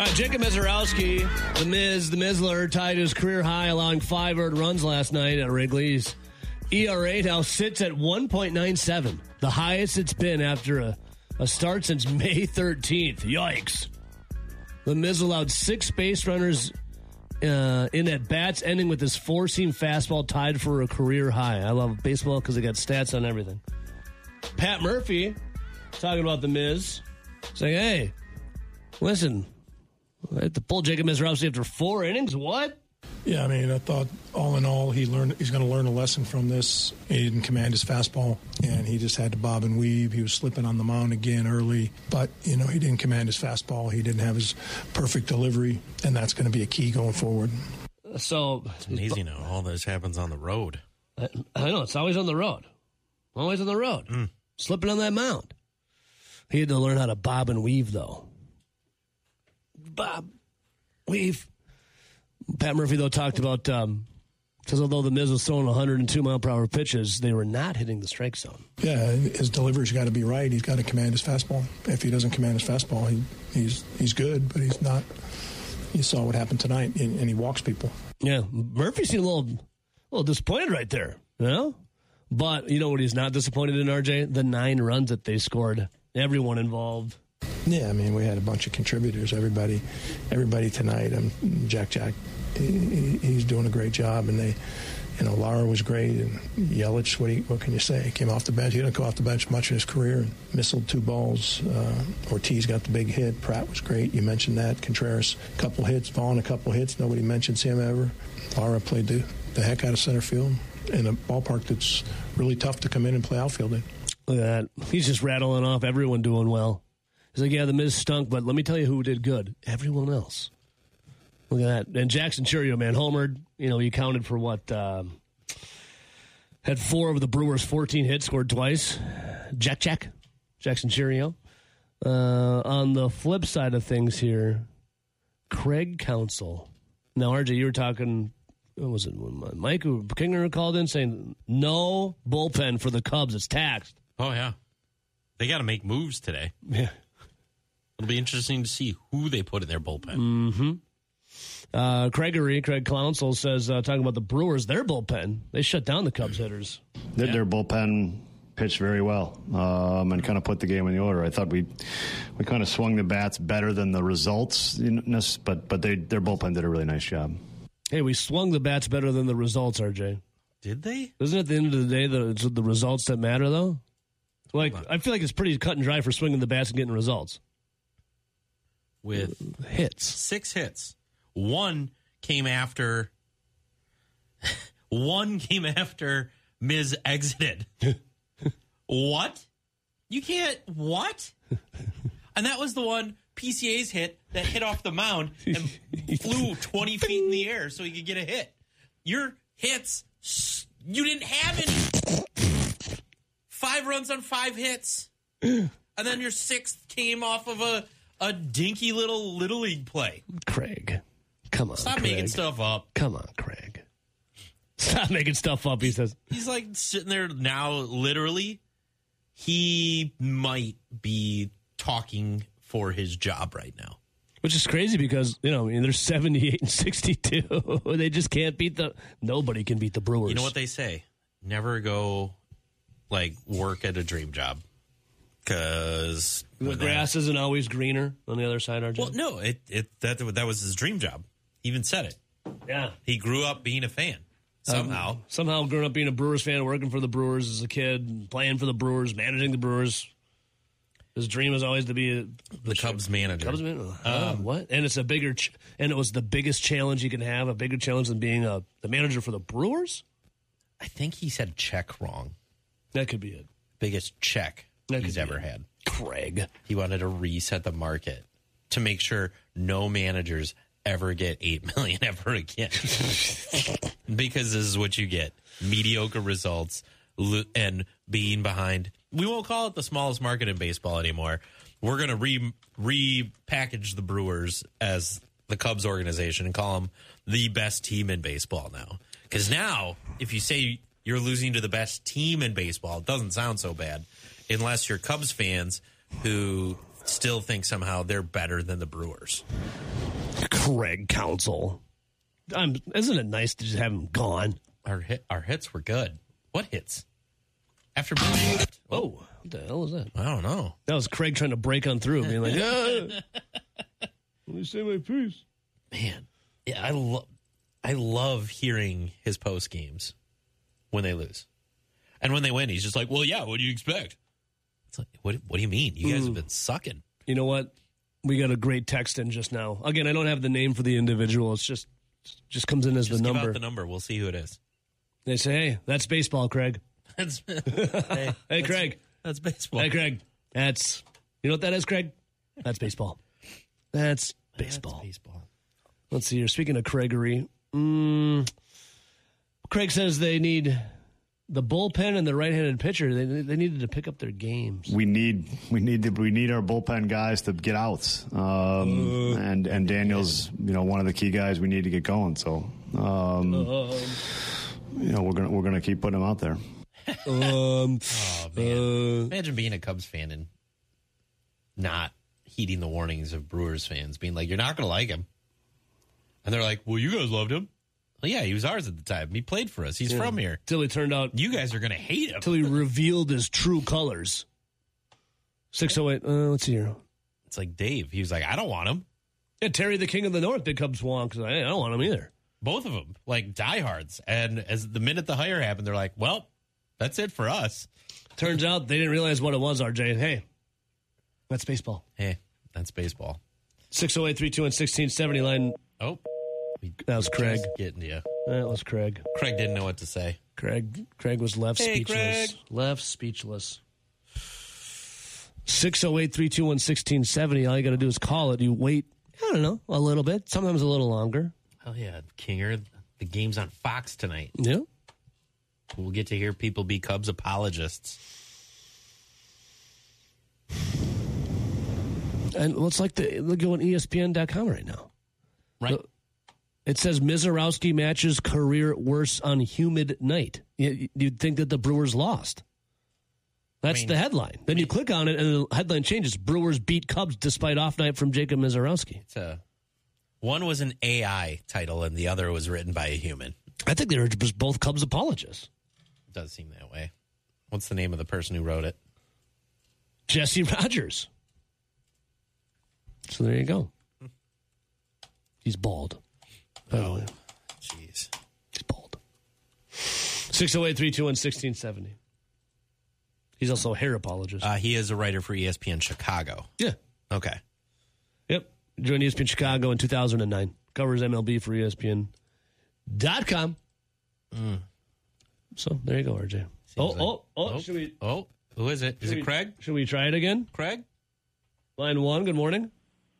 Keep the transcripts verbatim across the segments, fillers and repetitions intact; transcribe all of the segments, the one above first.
right, Jacob Mizorowski, the Miz, the Mizler, tied his career high, allowing five earned runs last night at Wrigley's. E R A now sits at one point nine seven, the highest it's been after a, a start since May thirteenth. Yikes. The Miz allowed six base runners uh, in at bats, ending with his four-seam fastball tied for a career high. I love baseball because it got stats on everything. Pat Murphy, talking about the Miz, saying, hey, listen, I had to pull Jacob Mizorowski after four innings? What? Yeah, I mean, I thought all in all, he learned he's going to learn a lesson from this. He didn't command his fastball, and he just had to bob and weave. He was slipping on the mound again early, but, you know, he didn't command his fastball. He didn't have his perfect delivery, and that's going to be a key going forward. So it's amazing how all this happens on the road. I, I know, it's always on the road. Always on the road. Mm. Slipping on that mound. He had to learn how to bob and weave, though. Bob, weave. Pat Murphy, though, talked about, um, because although the Miz was throwing one hundred two mile per hour pitches, they were not hitting the strike zone. Yeah, his delivery's got to be right. He's got to command his fastball. If he doesn't command his fastball, he, he's he's good, but he's not. You saw what happened tonight, and, and he walks people. Yeah, Murphy seemed a little, a little disappointed right there, you know? But you know what he's not disappointed in, R J? The nine runs that they scored. Everyone involved. Yeah, I mean, we had a bunch of contributors. Everybody, everybody tonight. Um, Jack Jack, he, he's doing a great job, and they, you know, Lara was great, and Yelich. What, he, what can you say? He came off the bench. He didn't go off the bench much in his career. And missiled two balls. Uh, Ortiz got the big hit. Pratt was great. You mentioned that. Contreras, a couple hits. Vaughn, a couple hits. Nobody mentions him ever. Lara played the, the heck out of center field in a ballpark that's really tough to come in and play outfield in. Look at that. He's just rattling off everyone doing well. He's like, yeah, the Miz stunk, but let me tell you who did good. Everyone else. Look at that. And Jackson Chourio, man, homered. You know, he counted for what? Um, had four of the Brewers' fourteen hits, scored twice. Jack Jack. Jackson Chourio. Uh, on the flip side of things here, Craig Counsell. Now, R J, you were talking, what was it? Mike Kinger called in saying, no bullpen for the Cubs. It's taxed. Oh, yeah. They got to make moves today. Yeah. It'll be interesting to see who they put in their bullpen. Mm-hmm. Uh, Craigery, Craig Counsell says, uh, talking about the Brewers, their bullpen, they shut down the Cubs hitters. Their, yeah. their bullpen pitched very well um, and kind of put the game in the order. I thought we we kind of swung the bats better than the results, you know, but but they their bullpen did a really nice job. Hey, we swung the bats better than the results, R J. Did they? Isn't it at the end of the day the, it's the results that matter, though? Like, I feel like it's pretty cut and dry for swinging the bats and getting results. With hits. Six hits. One came after one came after Miz exited. What? You can't what? And that was the one P C A's hit that hit off the mound and flew twenty feet in the air so he could get a hit. Your hits, you didn't have any. Five runs on five hits. And then your sixth came off of a, a dinky little Little League play. Craig, come on, Stop Craig. making stuff up. Come on, Craig. Stop making stuff up, he says. He's like sitting there now, literally. He might be talking for his job right now. Which is crazy because, you know, I mean, they're seventy-eight and sixty-two. They just can't beat the... Nobody can beat the Brewers. You know what they say? Never go... like work at a dream job because the grass that, isn't always greener on the other side. R J? Well, no, it it that that was his dream job. He even said it. Yeah, he grew up being a fan somehow. Um, somehow, growing up being a Brewers fan, working for the Brewers as a kid, playing for the Brewers, managing the Brewers. His dream was always to be a, the, the Cubs manager. Cubs manager. Um, uh, what? And it's a bigger, ch- and it was the biggest challenge you can have. A bigger challenge than being a the manager for the Brewers. I think he said check wrong. That could be it. Biggest check that he's ever had. Craig. He wanted to reset the market to make sure no managers ever get eight million dollars ever again. Because this is what you get. Mediocre results and being behind. We won't call it the smallest market in baseball anymore. We're going to re repackage the Brewers as the Cubs organization and call them the best team in baseball now. Because now, if you say you're losing to the best team in baseball, it doesn't sound so bad. Unless you're Cubs fans who still think somehow they're better than the Brewers. Craig Counsell. Um, isn't it nice to just have him gone? Our hit, our hits were good. What hits? After Brewers left? Oh, what the hell was that? I don't know. That was Craig trying to break on through, being like, ah, let me say my piece. Man, yeah, I love, I love hearing his post games when they lose, and when they win, he's just like, "Well, yeah, what do you expect?" It's like, what? What do you mean? You guys Ooh. have been sucking. You know what? We got a great text in just now. Again, I don't have the name for the individual. It's just just comes in as Just the give number. out the number. We'll see who it is. They say, "Hey, that's baseball, Craig." That's, hey, Hey, that's- Craig. That's baseball. Hey, Craig. That's you know what that is, Craig? That's baseball. That's baseball. That's baseball. Let's see here. Speaking of Craigery, mm, Craig says they need the bullpen and the right-handed pitcher. They they needed to pick up their games. We need we need to, we need our bullpen guys to get outs, um, and and Daniel's you know one of the key guys we need to get going. So um, Um, you know we're gonna we're gonna keep putting them out there. um, Oh man! uh, Imagine being a Cubs fan and not heeding the warnings of Brewers fans, being like, "You're not going to like him," and they're like, "Well, you guys loved him." Well, yeah, he was ours at the time. He played for us. He's from here. till he turned out, You guys are going to hate him. till he revealed his true colors. Six oh eight. Uh, let's see here. It's like Dave. He was like, "I don't want him." Yeah, Terry, the King of the North, did Cubs want because I, I don't want him either. Both of them, like diehards. And as the minute the hire happened, they're like, "Well, that's it for us." Turns out they didn't realize what it was. R J, hey, that's baseball. Hey, that's baseball. Six oh eight three two one sixteen seventy line. Oh, we That was Craig. just getting to you. That was Craig. Craig didn't know what to say. Craig Craig was left Hey, speechless. Craig. Left speechless. six oh eight three two one sixteen seventy. All you got to do is call it. You wait, I don't know, a little bit, sometimes a little longer. Hell yeah, Kinger. The game's on Fox tonight. Yeah. We'll get to hear people be Cubs apologists. And well, it's like the look on E S P N dot com right now. Right. It says Mizorowski matches career worst on humid night. You- You'd think that the Brewers lost. That's I mean- the headline. Then you click on it, and the headline changes. Brewers beat Cubs despite off night from Jacob Mizorowski. It's a, one was an A I title, and the other was written by a human. I think they were just both Cubs apologists. It does seem that way. What's the name of the person who wrote it? Jesse Rogers. So there you go. He's bald. By the way. Jeez. He's bald. six oh eight three two one sixteen seventy. He's also a hair apologist. Uh, he is a writer for E S P N Chicago. yeah. Okay. Yep. Joined E S P N Chicago in two thousand nine. Covers M L B for E S P N dot com. Mm. So there you go, R J. Oh, like- oh, oh, Oh, Should we? oh, who is it? Is should it we- Craig? Should we try it again? Craig? Line one. Good morning.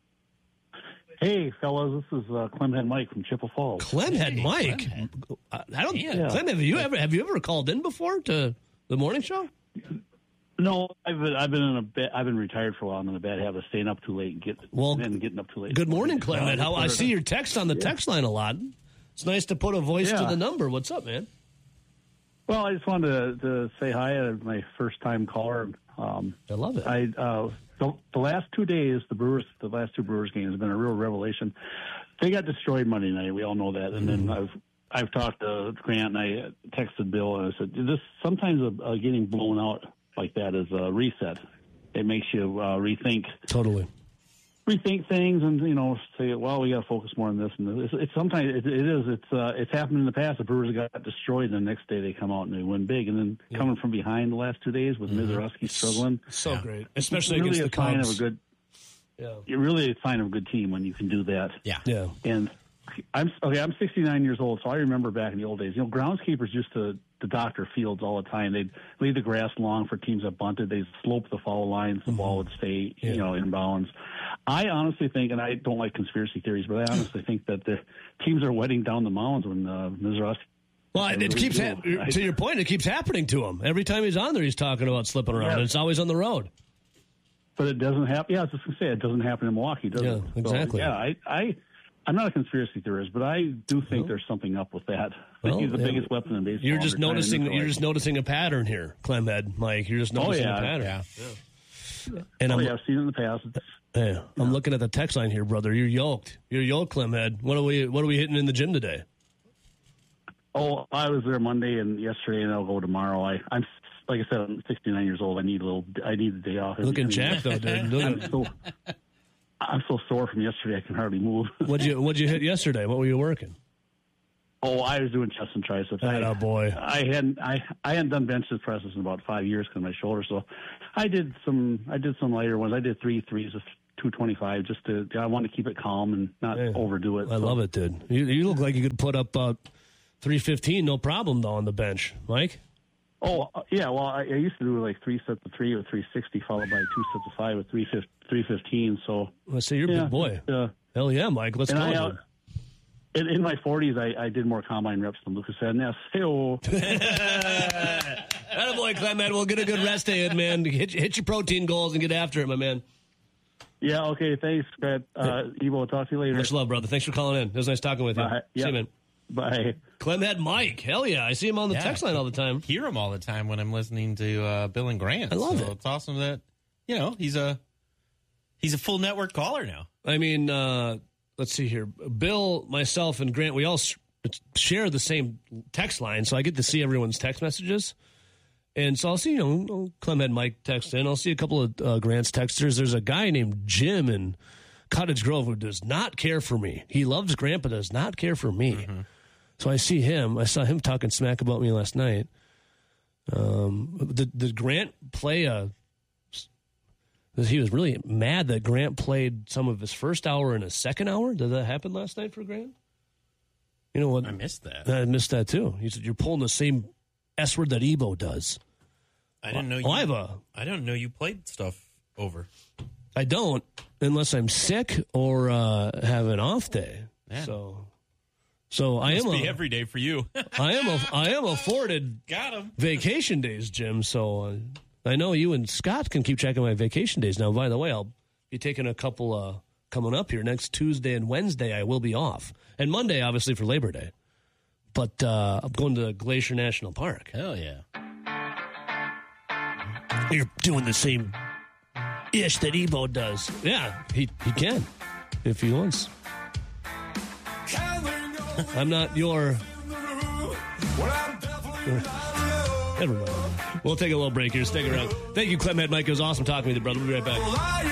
Hey, fellas, this is uh, Clemhead Mike from Chippewa Falls. Clemhead Hey, Mike. Clemhead. I, I don't. Yeah. Clem, have you ever have you ever called in before to the morning show? No, I've been, I've been in a bad, I've been retired for a while. I'm in a bad habit of staying up too late and get Well, and getting up too late. Good morning, Clement. Uh, How I see your text on the text line a lot. It's nice to put a voice to Yeah. the number. What's up, man? Well, I just wanted to, to say hi to my first time caller. Um, I love it. I uh, the, the last two days, the Brewers, the last two Brewers games have been a real revelation. They got destroyed Monday night. We all know that. And then I've I've talked to Grant and I texted Bill and I said, this sometimes uh, getting blown out like that is a reset. It makes you uh, rethink Totally. rethink things and, you know, say, well, we got to focus more on this. And this. It's, it's sometimes it, it is. It's uh, it's happened in the past. The Brewers got destroyed, and the next day they come out and they win big. And then Yeah. coming from behind the last two days with Mm-hmm. Mizorowski struggling, So Yeah. great, especially it's really against a the sign Cubs. of a good. yeah. It's really a sign of a good team when you can do that. Yeah. Yeah. And I'm okay. I'm sixty-nine years old, so I remember back in the old days. You know, groundskeepers used to to doctor fields all the time. They'd leave the grass long for teams that bunted. They'd slope the foul lines. The ball would stay, Yeah. you know, in bounds. I honestly think, and I don't like conspiracy theories, but I honestly think that the teams are wetting down the mounds when uh, Mizorowski. Well, it, it really keeps do. hap- to your point. It keeps happening to him every time he's on there. He's talking about slipping around. Yeah. And it's always on the road. But it doesn't happen. Yeah, I was just gonna say it doesn't happen in Milwaukee, does Yeah, it? exactly. So, yeah, I, I, I'm not a conspiracy theorist, but I do think there's something up with that. I Well, think he's the yeah. biggest weapon in baseball. You're just They're trying to noticing. You're neutralize just him. noticing a pattern here, Clemhead, Mike. You're just Oh, noticing yeah. a pattern. Yeah. And oh, I'm, yeah, I've seen it in the past. It's, hey, I'm yeah. looking at the text line here, brother. You're yoked. You're yoked, Clemhead. What are we? What are we hitting in the gym today? Oh, I was there Monday and yesterday, and I'll go tomorrow. I, I'm like I said, I'm sixty-nine years old. I need a little. I need the day off. Looking jacked though, dude. I'm so, I'm so sore from yesterday. I can hardly move. What'd you What'd you hit yesterday? What were you working? Oh, I was doing chest and triceps. I, oh boy, I hadn't I, I hadn't done bench presses in about five years because of my shoulder. So I did some I did some lighter ones. I did three threes of two twenty five just to I want to keep it calm and not hey, overdo it. I so. love it, dude. You you look like you could put up uh, three fifteen, no problem though on the bench, Mike. Oh uh, yeah, well I, I used to do like three sets of three with three sixty, followed by two sets of five with three fifteen. So let's say you're a yeah, big boy. Uh, Hell yeah, Mike. Let's go. I, uh, In, in my forties, I, I did more combine reps than Lucas Van Ness. Hey-oh. Attaboy, Clement. We'll get a good rest day in, man. Hit, hit your protein goals and get after it, my man. Yeah, okay. Thanks, Brett. Uh, Evo, will talk to you later. Much love, brother. Thanks for calling in. It was nice talking with you. Bye. See Yep. you, man. Bye. Clement Mike. Hell yeah. I see him on the yeah, text line all the time. Hear him all the time when I'm listening to uh, Bill and Grant. I love so it. It's awesome that, you know, he's a he's a full network caller now. I mean, uh, let's see here. Bill, myself, and Grant, we all share the same text line, so I get to see everyone's text messages. And so I'll see, you know, Clement Mike text in. I'll see a couple of uh, Grant's texters. There's a guy named Jim in Cottage Grove who does not care for me. He loves Grant, but does not care for me. Mm-hmm. So I see him. I saw him talking smack about me last night. Um, did, did Grant play a... He was really mad that Grant played some of his first hour and his second hour. Did that happen last night for Grant? You know what? I missed that. I missed that too. He said, you're pulling the same S word that Ebo does. I didn't know you. Well, I, have a, I didn't know you played stuff over. I don't, unless I'm sick or uh, have an off day. Man. So, so I am be a, every day for you. I am a, I am afforded Got him. vacation days, Jim. So uh, I know you and Scott can keep track of my vacation days. Now, by the way, I'll be taking a couple uh, coming up here next Tuesday and Wednesday. I will be off, and Monday, obviously, for Labor Day. But uh, I'm going to Glacier National Park. Hell yeah! You're doing the same ish that Ebo does. Yeah, he he can if he wants. I'm not your. Never mind. We'll take a little break here. Stick around. Thank you, Clement Mike. It was awesome talking with you, brother. We'll be right back.